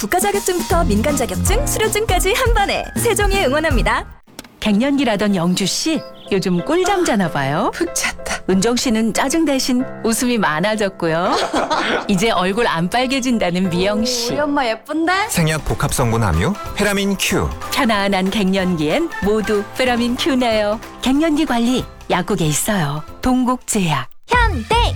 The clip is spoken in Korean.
국가 자격증부터 민간 자격증, 수료증까지 한 번에 세종이 응원합니다. 갱년기라던 영주 씨 요즘 꿀잠 자나 봐요. 푹 잤다. 은정 씨는 짜증 대신 웃음이 많아졌고요. 이제 얼굴 안 빨개진다는 미영 씨. 우리 엄마 예쁜데? 생약 복합 성분 함유 페라민 Q. 편안한 갱년기엔 모두 페라민 Q네요. 갱년기 관리 약국에 있어요. 동국제약. 현대